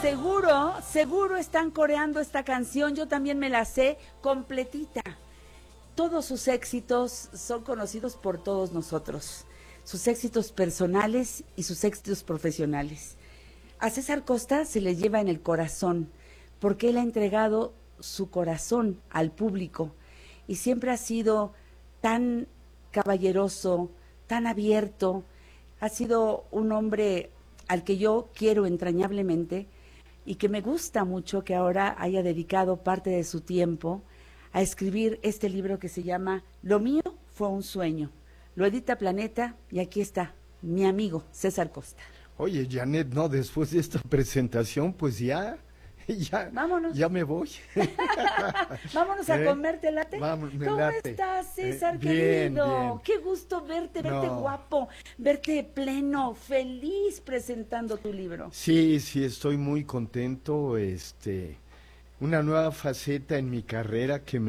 seguro están coreando esta canción, yo también me la sé completita. Todos sus éxitos son conocidos por todos nosotros, sus éxitos personales y sus éxitos profesionales. A César Costa se le lleva en el corazón, porque él ha entregado su corazón al público y siempre ha sido tan caballeroso, tan abierto, ha sido un hombre al que yo quiero entrañablemente y que me gusta mucho que ahora haya dedicado parte de su tiempo a escribir este libro que se llama Lo mío fue un sueño. Lo edita Planeta y aquí está mi amigo César Costa. Oye, Janet, no, después de esta presentación, pues ya vámonos. Ya me voy. Vámonos a comer, ¿te late? Vamos, me ¿Cómo late. estás, César, Bien, querido? bien. Qué gusto verte guapo, verte pleno, feliz presentando tu libro. Sí, estoy muy contento, una nueva faceta en mi carrera que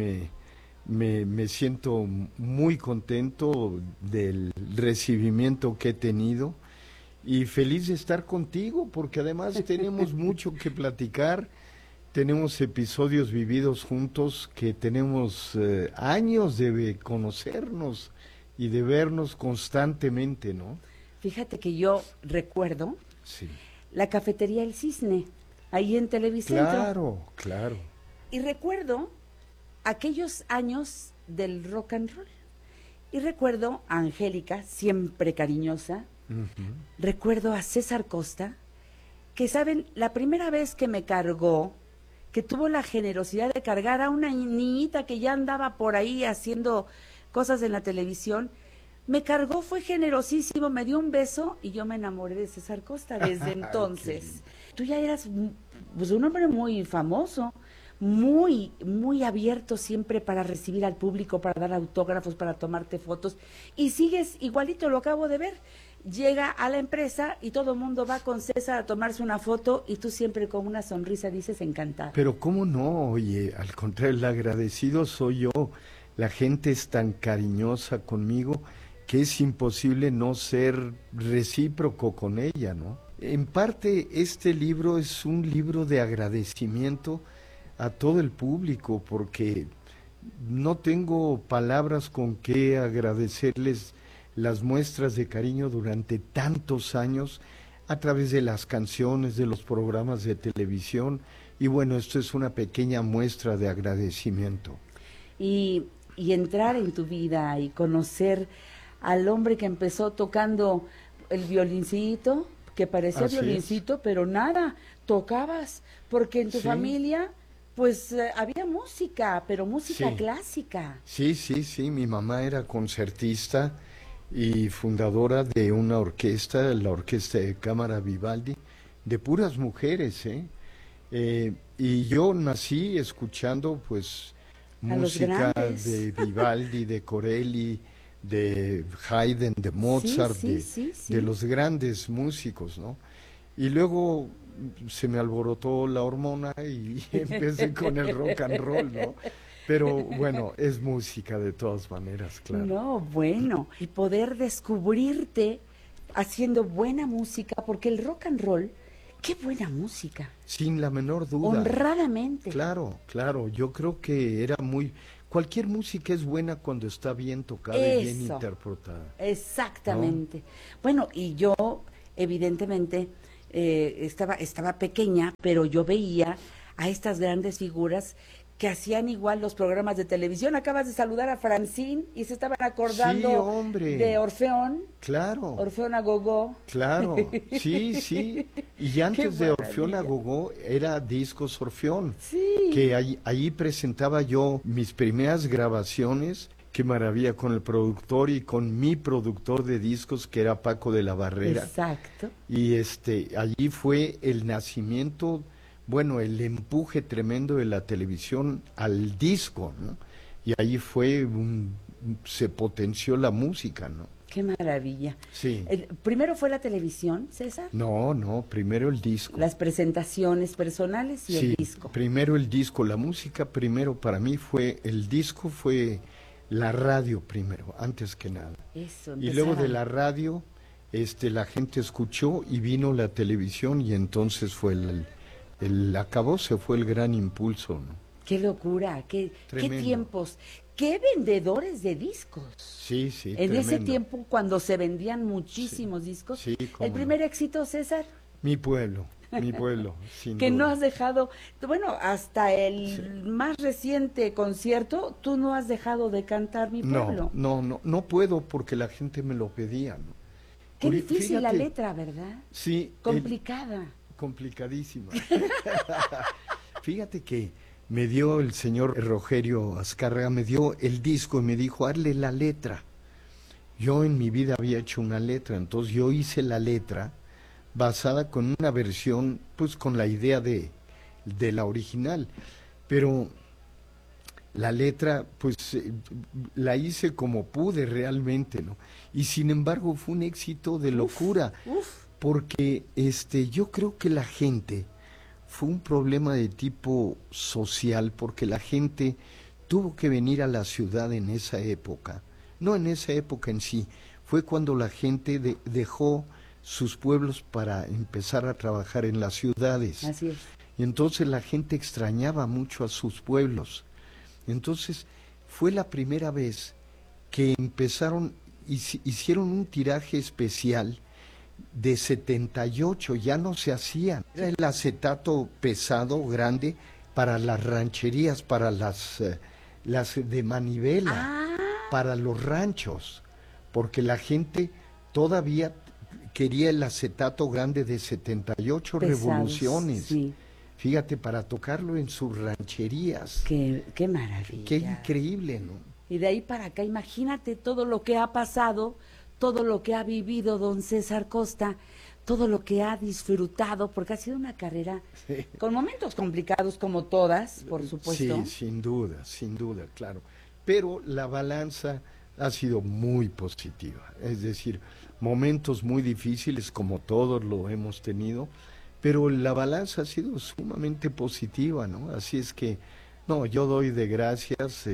me siento muy contento del recibimiento que he tenido. Y feliz de estar contigo, porque además tenemos mucho que platicar, tenemos episodios vividos juntos, que tenemos años de conocernos y de vernos constantemente, ¿no? Fíjate que yo recuerdo la cafetería El Cisne, ahí en Televicentro. Claro. Y recuerdo aquellos años del rock and roll. Y recuerdo a Angélica, siempre cariñosa. Recuerdo a César Costa, que saben, la primera vez que me cargó, que tuvo la generosidad de cargar a una niñita que ya andaba por ahí haciendo cosas en la televisión, me cargó, fue generosísimo, me dio un beso y yo me enamoré de César Costa desde entonces. Tú ya eras pues, un hombre muy famoso, muy abierto siempre para recibir al público, para dar autógrafos, para tomarte fotos, y sigues igualito, lo acabo de ver. Llega a la empresa y todo el mundo va con César a tomarse una foto y tú siempre con una sonrisa dices encantado. Pero cómo no, oye, al contrario, el agradecido soy yo. La gente es tan cariñosa conmigo que es imposible no ser recíproco con ella, ¿no? En parte este libro es un libro de agradecimiento a todo el público, porque no tengo palabras con que agradecerles las muestras de cariño durante tantos años a través de las canciones, de los programas de televisión, y bueno, esto es una pequeña muestra de agradecimiento. Y entrar en tu vida y conocer al hombre que empezó tocando el violincito, que parecía violincito, pero nada, tocabas, porque en tu familia pues había música, pero música clásica. Sí, mi mamá era concertista y fundadora de una orquesta, la Orquesta de Cámara Vivaldi, de puras mujeres, y yo nací escuchando pues música de Vivaldi, de Corelli, de Haydn, de Mozart, de los grandes músicos, ¿no? Y luego se me alborotó la hormona y empecé con el rock and roll, ¿no? Pero bueno, es música de todas maneras, claro. No, bueno, y poder descubrirte haciendo buena música, porque el rock and roll, qué buena música. Sin la menor duda. Honradamente. Claro, yo creo que era cualquier música es buena cuando está bien tocada y bien interpretada. Exactamente. ¿No? Bueno, y yo, evidentemente, estaba pequeña, pero yo veía a estas grandes figuras que hacían igual los programas de televisión. Acabas de saludar a Francine y se estaban acordando de Orfeón. Claro. Orfeón a Gogó. Claro, sí. Y antes de Orfeón a Gogó era Discos Orfeón. Sí. Que ahí presentaba yo mis primeras grabaciones. Qué maravilla, con el productor y con mi productor de discos, que era Paco de la Barrera. Exacto. Y allí fue el nacimiento, bueno, el empuje tremendo de la televisión al disco, ¿no? Y ahí se potenció la música, ¿no? Qué maravilla. Sí. ¿Primero fue la televisión, César? No, primero el disco. Las presentaciones personales y el disco. Primero el disco, la música primero, para mí el disco fue la radio primero, antes que nada. Eso, y luego de la radio, la gente escuchó y vino la televisión y entonces fue el acabose fue el gran impulso, ¿no? Qué locura, qué Tremendo. tiempos, qué vendedores de discos. Sí, sí, En ese tremendo. tiempo, cuando se vendían muchísimos discos, Sí, cómo el primer éxito, César, mi pueblo, sin que no duda. has dejado, bueno, hasta el más reciente concierto, tú no has dejado de cantar Mi Pueblo. No puedo porque la gente me lo pedía, ¿no? Qué difícil la Fíjate, letra, ¿verdad? Sí, Complicada. complicadísima. Fíjate que me dio el señor Rogerio Azcárraga, me dio el disco y me dijo, hazle la letra. Yo en mi vida había hecho una letra, entonces yo hice la letra basada con una versión, pues con la idea de la original, pero la letra, pues la hice como pude realmente, ¿no? Y sin embargo fue un éxito de locura, Uf, porque yo creo que la gente fue un problema de tipo social, porque la gente tuvo que venir a la ciudad en esa época, no en esa época en sí, fue cuando la gente dejó sus pueblos para empezar a trabajar en las ciudades. así es. Y entonces la gente extrañaba mucho a sus pueblos. Entonces fue la primera vez que empezaron, hicieron un tiraje especial de 78, ya no se hacían. Era el acetato pesado, grande, para las rancherías, para las de manivela, Ah, para los ranchos, porque la gente todavía quería el acetato grande de 78 pesados, revoluciones. sí. Fíjate, para tocarlo en sus rancherías. Qué maravilla. Qué increíble, ¿no? Y de ahí para acá, imagínate todo lo que ha pasado, todo lo que ha vivido don César Costa, todo lo que ha disfrutado, porque ha sido una carrera Sí. con momentos complicados como todas, por supuesto. Sí, sin duda, claro. Pero la balanza ha sido muy positiva. Es decir, momentos muy difíciles como todos lo hemos tenido, pero la balanza ha sido sumamente positiva, ¿no? Así es que, no, yo doy de gracias,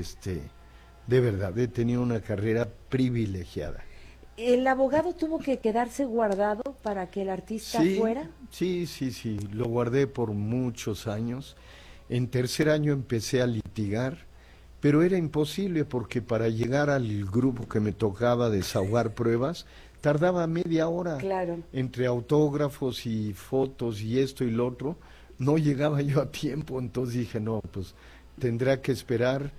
de verdad, he tenido una carrera privilegiada. ¿El abogado tuvo que quedarse guardado para que el artista fuera? Sí, lo guardé por muchos años. En tercer año empecé a litigar, pero era imposible porque para llegar al grupo que me tocaba desahogar pruebas, tardaba media hora. Claro. Entre autógrafos y fotos y esto y lo otro, no llegaba yo a tiempo, entonces dije, no, pues tendrá que esperar.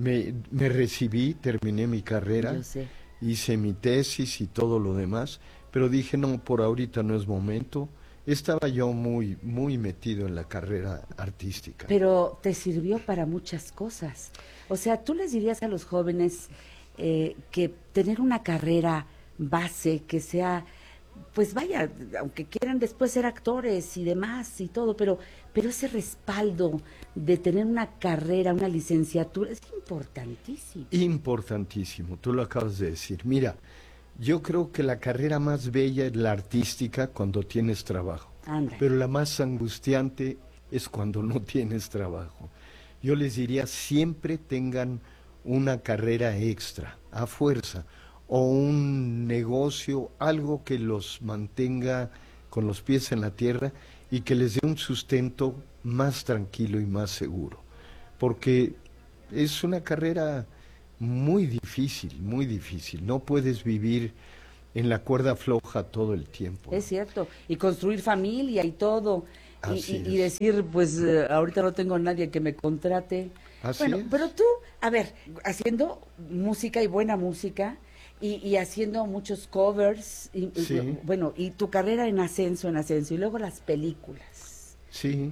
Me recibí, terminé mi carrera. Yo sé. Hice mi tesis y todo lo demás, pero dije, no, por ahorita no es momento. Estaba yo muy metido en la carrera artística. Pero te sirvió para muchas cosas. O sea, tú les dirías a los jóvenes que tener una carrera base, que sea, pues vaya, aunque quieran después ser actores y demás y todo, pero ese respaldo de tener una carrera, una licenciatura, es importantísimo. Importantísimo, tú lo acabas de decir. Mira, yo creo que la carrera más bella es la artística cuando tienes trabajo, Anda. pero la más angustiante es cuando no tienes trabajo. Yo les diría, siempre tengan una carrera extra, a fuerza, o un negocio, algo que los mantenga con los pies en la tierra y que les dé un sustento más tranquilo y más seguro. Porque es una carrera muy difícil. No puedes vivir en la cuerda floja todo el tiempo, ¿no? Es cierto, y construir familia y todo, Así y es. decir, pues ahorita no tengo a nadie que me contrate. Así Bueno, es. pero tú, a ver, haciendo música y buena música, y haciendo muchos covers, Sí. bueno, y tu carrera en ascenso, y luego las películas, Sí,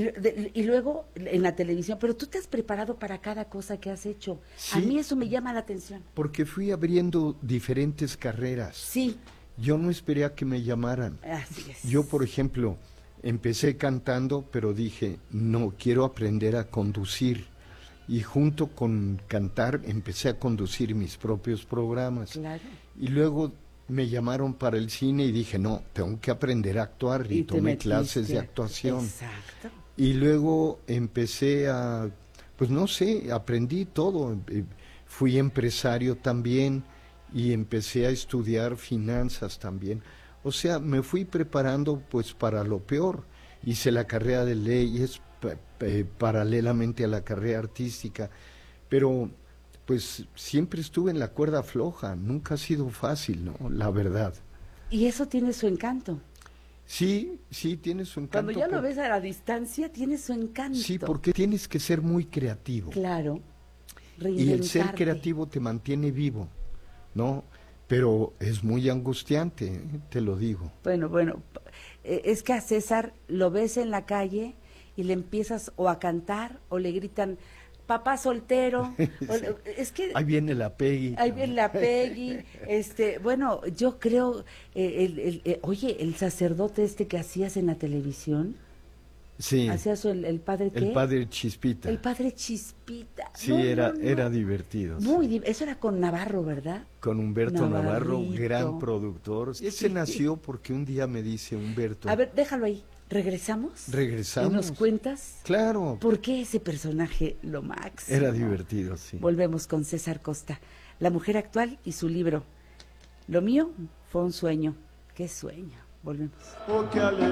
y luego en la televisión, pero tú te has preparado para cada cosa que has hecho. A Sí. mí eso me llama la atención. porque fui abriendo diferentes carreras. Sí, Yo no esperé a que me llamaran. así es. Yo, por ejemplo, empecé cantando, pero dije, no, quiero aprender a conducir. Y junto con cantar, empecé a conducir mis propios programas. Claro. Y luego me llamaron para el cine y dije, no, tengo que aprender a actuar. Y te tomé metiste. clases de actuación. Exacto. Y luego empecé a, pues no sé, aprendí todo. Fui empresario también y empecé a estudiar finanzas también. O sea, me fui preparando pues para lo peor. hice la carrera de leyes paralelamente a la carrera artística, pero pues siempre estuve en la cuerda floja, nunca ha sido fácil, ¿no? La verdad. Y eso tiene su encanto. Sí, sí, tiene su encanto. Cuando ya lo ves a la distancia, tiene su encanto. Sí, porque tienes que ser muy creativo. Claro. Y el ser creativo te mantiene vivo, ¿no? Pero es muy angustiante, te lo digo. Bueno, es que a César lo ves en la calle y le empiezas o a cantar o le gritan, papá soltero. Sí. Es que ahí viene la Peggy. ahí viene la Peggy. Bueno, yo creo, oye, el sacerdote que hacías en la televisión. Sí. ¿Hacías el padre qué? El padre Chispita. El padre Chispita. Sí, era divertido. Eso era con Navarro, ¿verdad? Con Humberto Navarro, Navarrito. gran productor. Ese nació porque un día me dice Humberto. A ver, déjalo ahí. ¿Regresamos? Regresamos. ¿Y nos cuentas? Claro. ¿Por qué ese personaje lo máximo? Era divertido, sí. Volvemos con César Costa, la mujer actual y su libro. Lo mío fue un sueño. ¿Qué sueño? Volvemos.